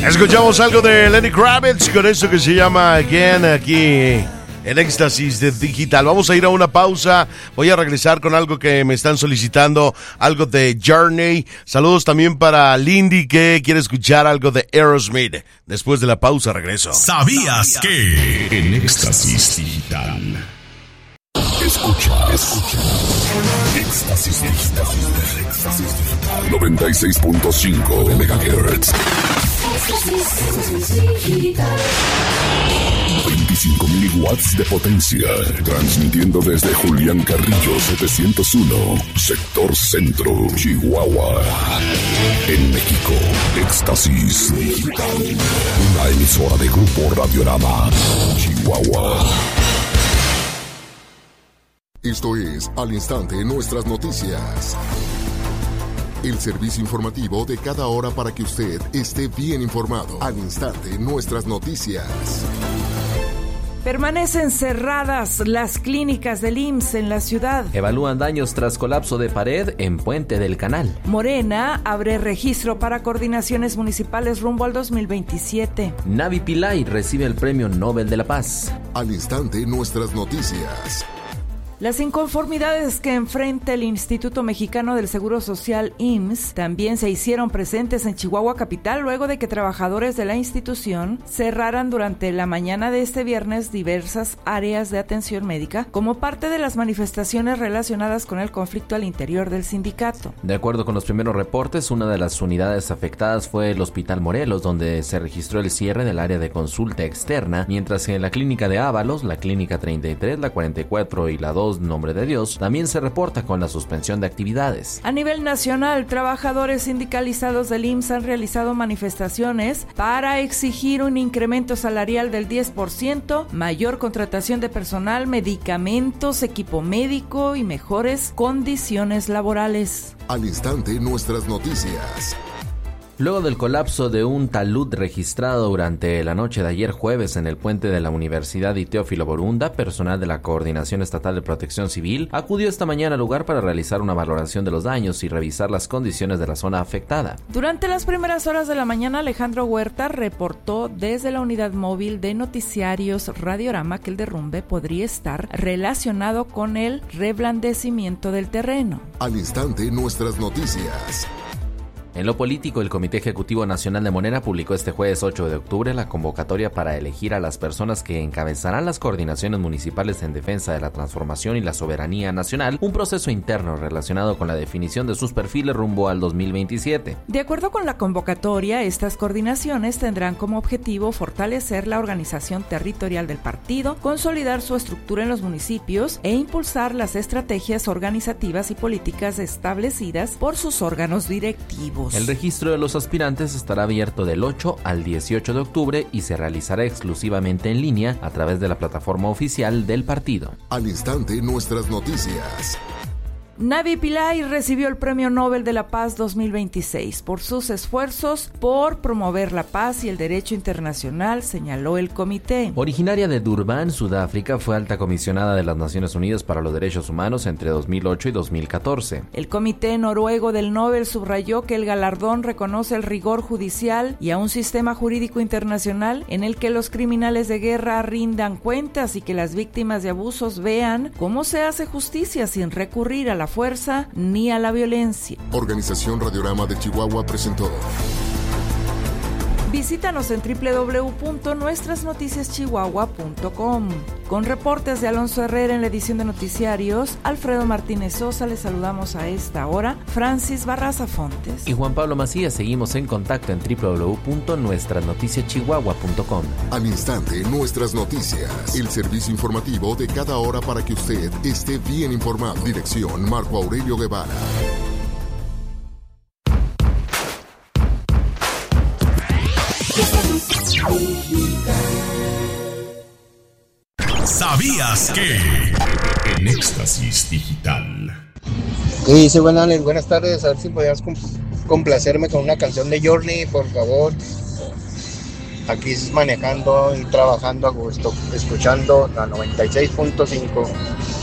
Escuchamos algo de Lenny Kravitz con esto que se llama Again aquí en Éxtasis de Digital. Vamos a ir a una pausa. Voy a regresar con algo que me están solicitando, algo de Journey. Saludos también para Lindy que quiere escuchar algo de Aerosmith. Después de la pausa regreso. ¿Sabías que? En Éxtasis Digital. Escucha. Éxtasis Digital. 96.5 MHz. 25.000 watts de potencia. Transmitiendo desde Julián Carrillo 701, Sector Centro, Chihuahua. En México, Éxtasis Digital. Una emisora de Grupo Radiorama, Chihuahua. Esto es Al Instante Nuestras Noticias. El servicio informativo de cada hora para que usted esté bien informado. Al Instante Nuestras Noticias. Permanecen cerradas las clínicas del IMSS en la ciudad. Evalúan daños tras colapso de pared en Puente del Canal. Morena abre registro para coordinaciones municipales rumbo al 2027. Navi Pillay recibe el Premio Nobel de la Paz. Al Instante Nuestras Noticias. Las inconformidades que enfrenta el Instituto Mexicano del Seguro Social IMSS también se hicieron presentes en Chihuahua capital luego de que trabajadores de la institución cerraran durante la mañana de este viernes diversas áreas de atención médica como parte de las manifestaciones relacionadas con el conflicto al interior del sindicato. De acuerdo con los primeros reportes, una de las unidades afectadas fue el Hospital Morelos, donde se registró el cierre del área de consulta externa, mientras que en la clínica de Ábalos, la clínica 33, la 44 y la 2 Nombre de Dios, también se reporta con la suspensión de actividades. A nivel nacional, trabajadores sindicalizados del IMSS han realizado manifestaciones para exigir un incremento salarial del 10%, mayor contratación de personal, medicamentos, equipo médico y mejores condiciones laborales. Al Instante Nuestras Noticias. Luego del colapso de un talud registrado durante la noche de ayer jueves en el puente de la Universidad y Teófilo Borunda, personal de la Coordinación Estatal de Protección Civil acudió esta mañana al lugar para realizar una valoración de los daños y revisar las condiciones de la zona afectada. Durante las primeras horas de la mañana, Alejandro Huerta reportó desde la unidad móvil de noticiarios Radiorama que el derrumbe podría estar relacionado con el reblandecimiento del terreno. Al Instante Nuestras Noticias. En lo político, el Comité Ejecutivo Nacional de Morena publicó este jueves 8 de octubre la convocatoria para elegir a las personas que encabezarán las coordinaciones municipales en defensa de la transformación y la soberanía nacional, un proceso interno relacionado con la definición de sus perfiles rumbo al 2027. De acuerdo con la convocatoria, estas coordinaciones tendrán como objetivo fortalecer la organización territorial del partido, consolidar su estructura en los municipios e impulsar las estrategias organizativas y políticas establecidas por sus órganos directivos. El registro de los aspirantes estará abierto del 8 al 18 de octubre y se realizará exclusivamente en línea a través de la plataforma oficial del partido. Al Instante Nuestras Noticias. Navi Pillay recibió el Premio Nobel de la Paz 2026 por sus esfuerzos por promover la paz y el derecho internacional, señaló el comité. Originaria de Durban, Sudáfrica, fue alta comisionada de las Naciones Unidas para los Derechos Humanos entre 2008 y 2014. El comité noruego del Nobel subrayó que el galardón reconoce el rigor judicial y a un sistema jurídico internacional en el que los criminales de guerra rindan cuentas y que las víctimas de abusos vean cómo se hace justicia sin recurrir a la fuerza ni a la violencia. Organización Radiorama de Chihuahua presentó. Visítanos en www.nuestrasnoticiaschihuahua.com. Con reportes de Alonso Herrera en la edición de noticiarios, Alfredo Martínez Sosa, les saludamos a esta hora, Francis Barraza Fontes y Juan Pablo Macías. Seguimos en contacto en www.nuestranoticiaschihuahua.com. Al Instante Nuestras Noticias, el servicio informativo de cada hora para que usted esté bien informado. Dirección Marco Aurelio Guevara. ¿Sabías que? En Éxtasis Digital. Sí, buenas tardes. A ver si podías complacerme con una canción de Journey, por favor. Aquí manejando y trabajando a gusto, escuchando la 96.5.